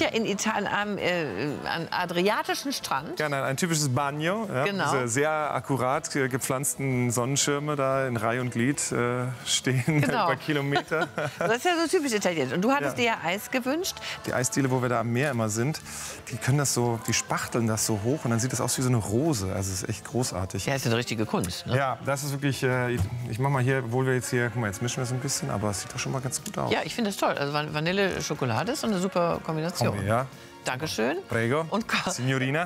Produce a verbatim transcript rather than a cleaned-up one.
ja in Italien am äh, an adriatischen Strand. Ja, nein, ein typisches Bagno. Ja. Genau. Diese sehr akkurat gepflanzten Sonnenschirme da in Reihe und Glied äh, stehen Genau. über Kilometer. Das ist ja so typisch italienisch. Und du hattest Ja. dir ja Eis gewünscht. Die Eisdiele, wo wir da am Meer immer sind, die können das so, die spachteln das so hoch und dann sieht das aus wie so eine Rose. Also es ist echt großartig. Ja, ist eine richtige Kunst. Ne? Ja, das ist wirklich, äh, ich mach mal hier, obwohl wir jetzt hier, guck mal, jetzt mischen wir es ein bisschen, aber es sieht doch schon mal ganz gut aus. Ja, ich finde das toll. Also Vanille-Schokolade ist so eine super Kombination. Ja. Dankeschön. Prego. Und Signorina.